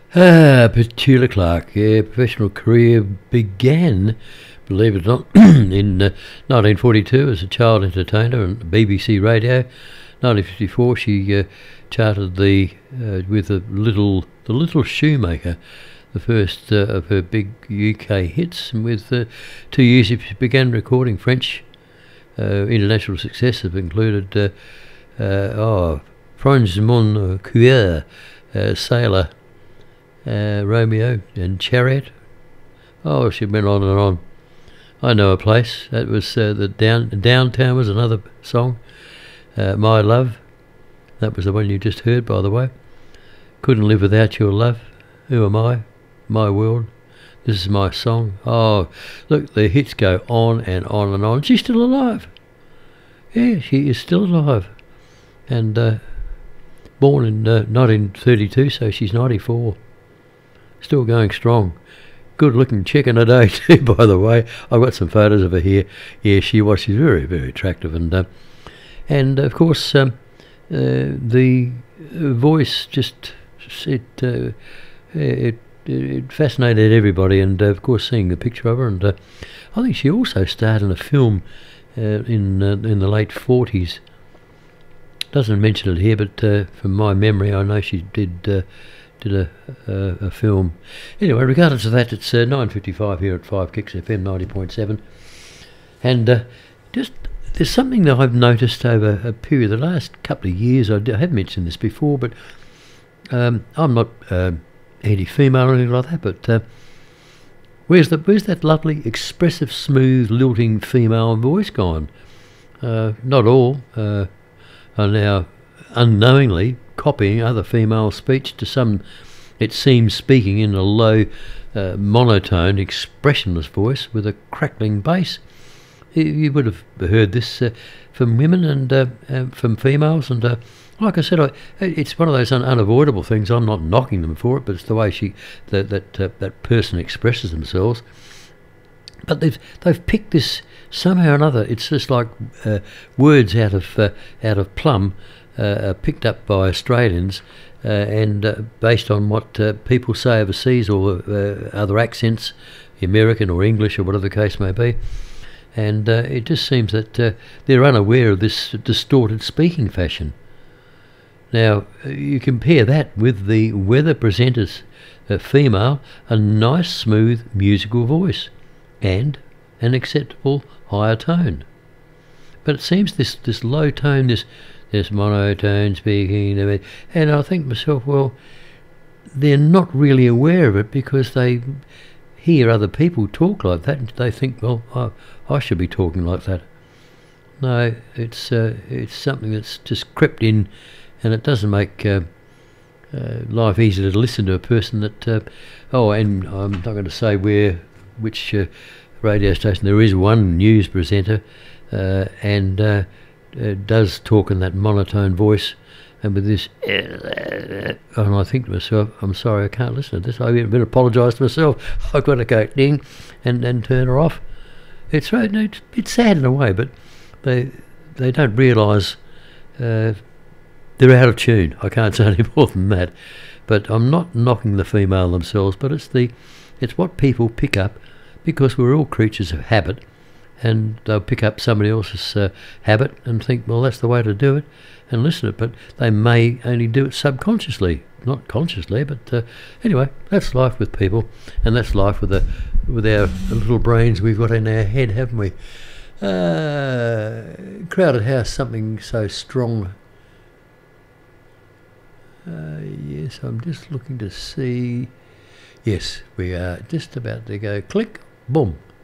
Petula Clark, yeah, professional career began, believe it or not, in 1942 as a child entertainer on BBC Radio. 1954 she charted with the Little Shoemaker, the first of her big UK hits, and with 2 years she began recording French. International success have included Franz Mon Cuir, Sailor, Romeo and Chariot. Oh, she went on and on. I Know a Place. That was the Downtown was another song. My Love. That was the one you just heard, by the way. Couldn't Live Without Your Love. Who Am I? My World. This Is My Song. Oh, look, the hits go on and on and on. She's still alive. Yeah, she is still alive. And born in 1932, so she's 94. Still going strong. Good looking chick in a day too, by the way. I've got some photos of her here. Yeah, she was. She's very, very attractive. And of course, the voice just, it fascinated everybody. And of course, seeing the picture of her. And I think she also starred in a film in the late 40s. Doesn't mention it here, but from my memory, I know she did a film. Anyway, regardless of that, it's 9:55 here at 5 Kicks FM 90.7, and just there's something that I've noticed over a period, the last couple of years. I have mentioned this before, but I'm not anti-female or anything like that. But where's that lovely, expressive, smooth, lilting female voice gone? Not all are now unknowingly copying other female speech to some, it seems, speaking in a low, monotone, expressionless voice with a crackling bass. You would have heard this from women and from females, and like I said, it's one of those unavoidable things. I'm not knocking them for it, but it's the way that person expresses themselves. But they've picked this somehow or another. It's just like words out of Plum. Picked up by Australians and based on what people say overseas or other accents, American or English or whatever the case may be. And it just seems that they're unaware of this distorted speaking fashion. Now, you compare that with the weather presenter's female, a nice, smooth, musical voice and an acceptable higher tone. But it seems this low tone, this monotone speaking, and I think to myself, well, they're not really aware of it because they hear other people talk like that and they think, well, I should be talking like that. No, it's something that's just crept in, and it doesn't make life easy to listen to a person that, and I'm not going to say which radio station. There is one news presenter and does talk in that monotone voice and with this, and I think to myself, I'm sorry, I can't listen to this. I better apologise to myself. I've got to go ding and turn her off. It's right. It's sad in a way, but they don't realise they're out of tune. I can't say any more than that. But I'm not knocking the female themselves, but it's what people pick up, because we're all creatures of habit, and they'll pick up somebody else's habit and think, well, that's the way to do it, and listen to it. But they may only do it subconsciously, not consciously. But anyway, that's life with people, and that's life with our little brains we've got in our head, haven't we? Crowded House, something so strong. Yes, I'm just looking to see. Yes, we are just about to go click, boom.